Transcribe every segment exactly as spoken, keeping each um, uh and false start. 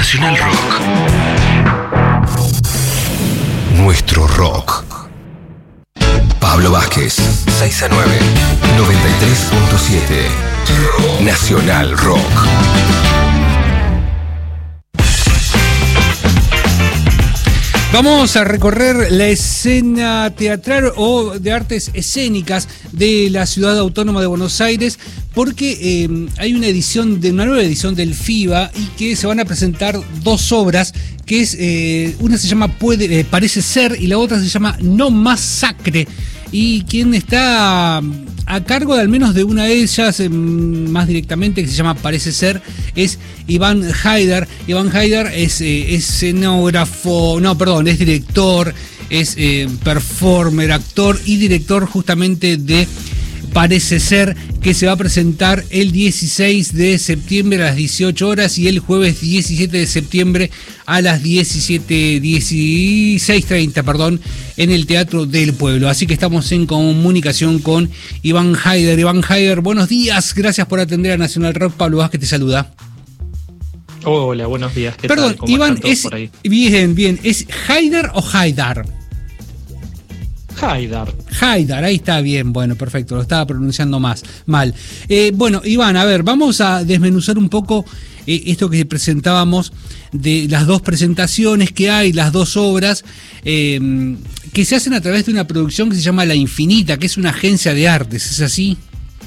Nacional Rock. Nuestro rock. Pablo Vázquez, seis a nueve, noventa y tres punto siete. Nacional Rock. Vamos a recorrer la escena teatral o de artes escénicas de la Ciudad Autónoma de Buenos Aires, porque eh, hay una edición, de una nueva edición del FIBA, y que se van a presentar dos obras, que es eh, una se llama Puede, eh, Parece Ser, y la otra se llama No Más Sacre. Y quien está a cargo de al menos de una de ellas, eh, más directamente, que se llama Parece Ser, es Iván Haidar. Iván Haidar es eh, escenógrafo, no, perdón, es director, es eh, performer, actor y director justamente de Parece Ser, que se va a presentar el dieciséis de septiembre a las dieciocho horas y el jueves diecisiete de septiembre a las diecisiete, dieciséis treinta, perdón, en el Teatro del Pueblo. Así que estamos en comunicación con Iván Haidar. Iván Haidar, buenos días, gracias por atender a Nacional Rock. Pablo Vázquez te saluda. Hola, buenos días. ¿Qué Perdón, tal? ¿Cómo Iván, están todos es por ahí? bien, bien, ¿es Haidar o Haidar? Haidar. Haidar, ahí está bien, bueno, perfecto, lo estaba pronunciando más mal. Eh, bueno, Iván, a ver, vamos a desmenuzar un poco eh, esto que presentábamos de las dos presentaciones que hay, las dos obras, eh, que se hacen a través de una producción que se llama La Infinita, que es una agencia de artes, ¿es así?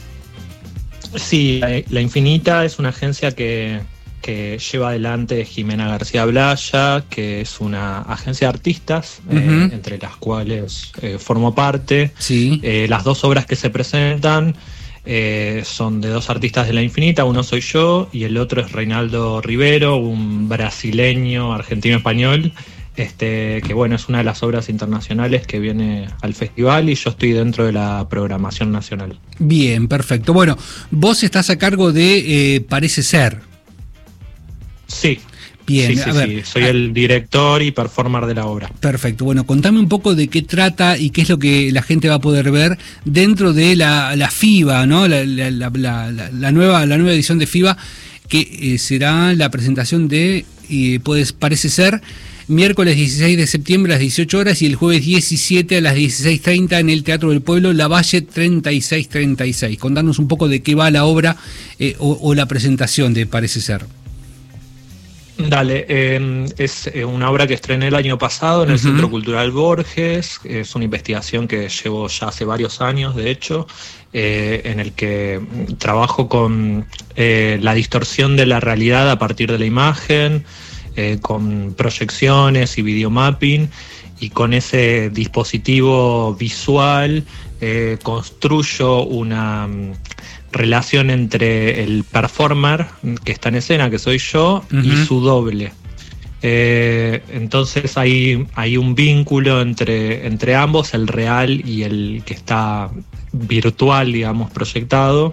Sí, La, La Infinita es una agencia que, que lleva adelante Jimena García Blaya, que es una agencia de artistas, uh-huh. eh, entre las cuales eh, formo parte. Sí. Eh, las dos obras que se presentan eh, son de dos artistas de La Infinita, uno soy yo y el otro es Reinaldo Rivero, un brasileño, argentino-español, este, que bueno, es una de las obras internacionales que viene al festival y yo estoy dentro de la programación nacional. Bien, perfecto. Bueno, vos estás a cargo de eh, Parece Ser. Sí. Bien, sí, sí, a ver, sí. Soy a... el director y performer de la obra. Perfecto. Bueno, contame un poco de qué trata y qué es lo que la gente va a poder ver dentro de la, la FIBA, ¿no? La, la, la, la, la, nueva, la nueva edición de FIBA, que eh, será la presentación de, eh, pues, Parece Ser, miércoles dieciséis de septiembre a las dieciocho horas y el jueves diecisiete a las dieciséis treinta en el Teatro del Pueblo, Lavalle treinta y seis treinta y seis. Contanos un poco de qué va la obra eh, o, o la presentación de Parece Ser. Dale, eh, es una obra que estrené el año pasado en el uh-huh. Centro Cultural Borges. Es una investigación que llevo ya hace varios años, de hecho, eh, en el que trabajo con eh, la distorsión de la realidad a partir de la imagen, eh, con proyecciones y videomapping, y con ese dispositivo visual eh, construyo una relación entre el performer que está en escena, que soy yo, uh-huh. y su doble. Eh, entonces hay, hay un vínculo entre, entre ambos, el real y el que está virtual, digamos, proyectado,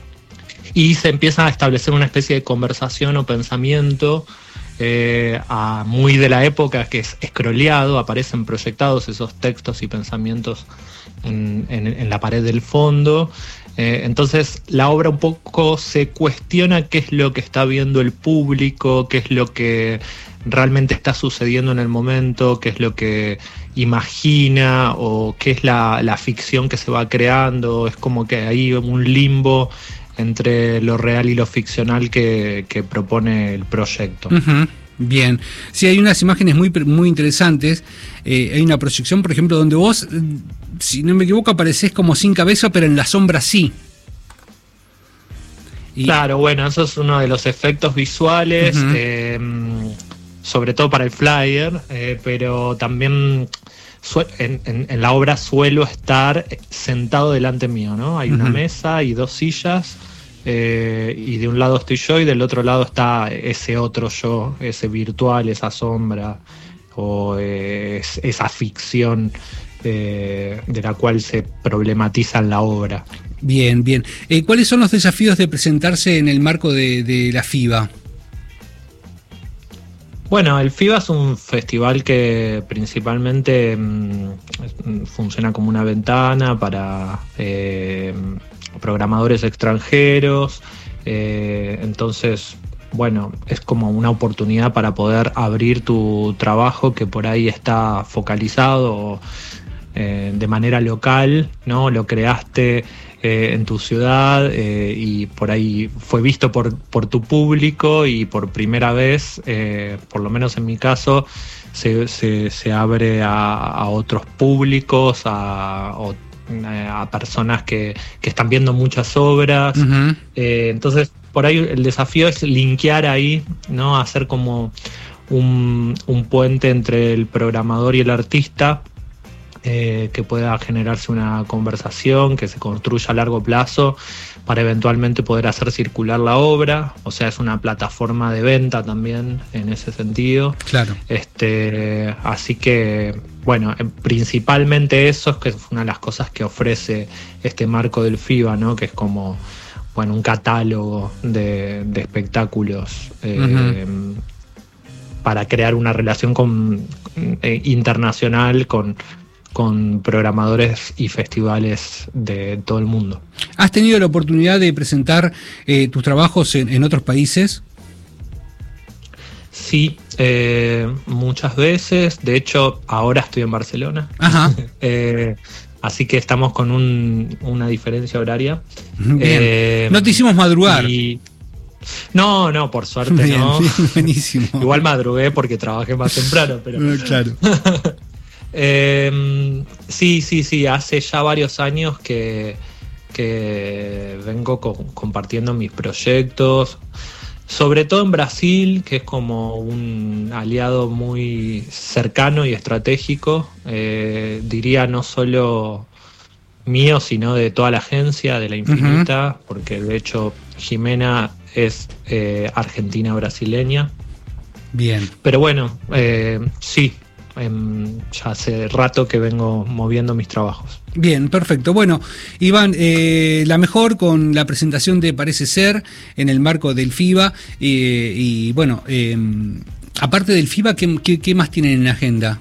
y se empieza a establecer una especie de conversación o pensamiento eh, a, muy de la época, que es scrolleado, aparecen proyectados esos textos y pensamientos en, en, en la pared del fondo. Eh, entonces la obra un poco se cuestiona qué es lo que está viendo el público, qué es lo que realmente está sucediendo en el momento, qué es lo que imagina o qué es la, la ficción que se va creando. Es como que hay un limbo entre lo real y lo ficcional que, que propone el proyecto. Uh-huh. Bien, sí, hay unas imágenes muy, muy interesantes. Eh, hay una proyección, por ejemplo, donde vos, si no me equivoco, aparecés como sin cabeza, pero en la sombra sí. Y... Claro, bueno, eso es uno de los efectos visuales, uh-huh. eh, sobre todo para el flyer, eh, pero también en, en, en la obra suelo estar sentado delante mío, ¿no? Hay uh-huh. una mesa y dos sillas. Eh, y de un lado estoy yo y del otro lado está ese otro yo, ese virtual, esa sombra o eh, esa ficción eh, de la cual se problematiza en la obra. Bien, bien. Eh, ¿Cuáles son los desafíos de presentarse en el marco de, de la FIBA? Bueno, el FIBA es un festival que principalmente mmm, funciona como una ventana para eh, programadores extranjeros, eh, entonces bueno, es como una oportunidad para poder abrir tu trabajo que por ahí está focalizado eh, de manera local, ¿no? Lo creaste eh, en tu ciudad eh, y por ahí fue visto por, por tu público y por primera vez, eh, por lo menos en mi caso, se, se, se abre a, a otros públicos, a, a personas que, que están viendo muchas obras. Uh-huh. Eh, entonces, por ahí el desafío es linkear ahí, ¿no? Hacer como un, un puente entre el programador y el artista, eh, que pueda generarse una conversación, que se construya a largo plazo para eventualmente poder hacer circular la obra. O sea, es una plataforma de venta también en ese sentido. Claro. Este, así que, bueno, principalmente eso es que es una de las cosas que ofrece este marco del FIBA, ¿no? Que es como, bueno, un catálogo de, de espectáculos eh, uh-huh. para crear una relación con, eh, internacional con, con programadores y festivales de todo el mundo. ¿Has tenido la oportunidad de presentar eh, tus trabajos en, en otros países? Sí, eh, muchas veces. De hecho, ahora estoy en Barcelona. Ajá. eh, Así que estamos con un, una diferencia horaria. Bien. Eh, no te hicimos madrugar. Y... No, no, por suerte bien, no. Bien, buenísimo. Igual madrugué porque trabajé más temprano, pero. Claro. eh, sí, sí, sí. Hace ya varios años que, que vengo co- compartiendo mis proyectos. Sobre todo en Brasil, que es como un aliado muy cercano y estratégico, eh, diría no solo mío, sino de toda la agencia, de La Infinita, uh-huh. porque de hecho Jimena es eh, argentina-brasileña. Bien. Pero bueno, eh, sí, eh, ya hace rato que vengo moviendo mis trabajos. Bien, perfecto. Bueno, Iván, eh, la mejor con la presentación de Parece Ser en el marco del FIBA. Eh, y bueno, eh, aparte del FIBA, ¿qué, qué, qué más tienen en agenda?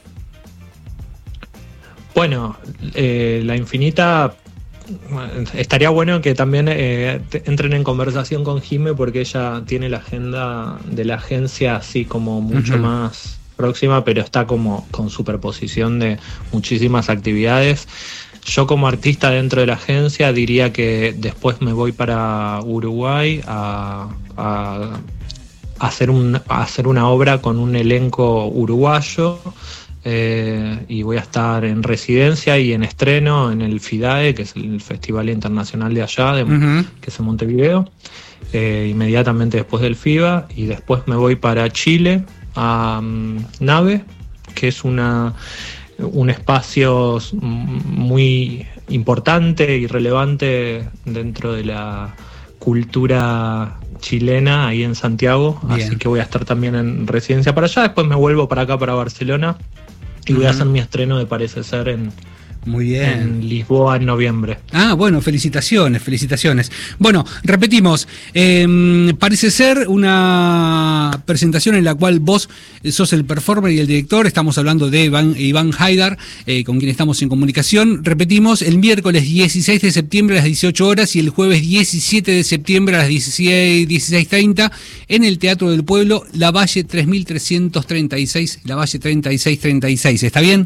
Bueno, eh, La Infinita, estaría bueno que también eh, entren en conversación con Jime, porque ella tiene la agenda de la agencia así como mucho uh-huh. más próxima, pero está como con superposición de muchísimas actividades. Yo como artista dentro de la agencia diría que después me voy para Uruguay a, a, a, hacer, un, a hacer una obra con un elenco uruguayo, eh, y voy a estar en residencia y en estreno en el FIDAE, que es el Festival Internacional de allá, de, uh-huh. que es en Montevideo, eh, inmediatamente después del FIBA, y después me voy para Chile a um, Nave, que es una un espacio muy importante y relevante dentro de la cultura chilena ahí en Santiago. Bien. Así que voy a estar también en residencia para allá. Después me vuelvo para acá, para Barcelona, y uh-huh. voy a hacer mi estreno de Parece Ser en Muy bien. en Lisboa en noviembre. Ah, bueno, felicitaciones, felicitaciones. Bueno, repetimos, eh, Parece Ser una presentación en la cual vos sos el performer y el director. Estamos hablando de Iván, Iván Haidar, eh, con quien estamos en comunicación. Repetimos, el miércoles dieciséis de septiembre a las dieciocho horas y el jueves diecisiete de septiembre a las dieciséis treinta en el Teatro del Pueblo, Lavalle tres mil trescientos treinta y seis, Lavalle treinta y seis treinta y seis. ¿Está bien?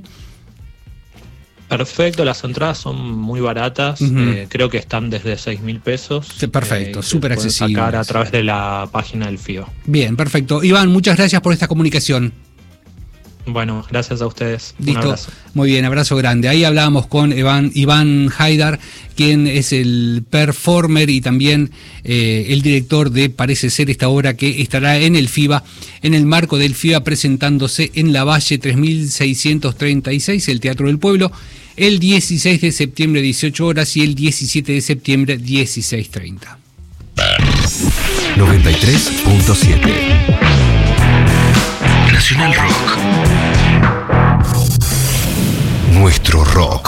Perfecto, las entradas son muy baratas, uh-huh. eh, creo que están desde seis mil pesos. Sí, perfecto, eh, súper accesible. Sacar a través de la página del FIBA. Bien, perfecto. Iván, muchas gracias por esta comunicación. Bueno, gracias a ustedes. Listo. Un abrazo. Muy bien, abrazo grande. Ahí hablábamos con Iván, Iván Haidar, quien es el performer y también eh, el director de Parece Ser, esta obra que estará en el FIBA, en el marco del FIBA, presentándose en Lavalle tres mil seiscientos treinta y seis, el Teatro del Pueblo, el dieciséis de septiembre, dieciocho horas, y el diecisiete de septiembre, dieciséis treinta. noventa y tres punto siete Nacional Rock. Nuestro rock.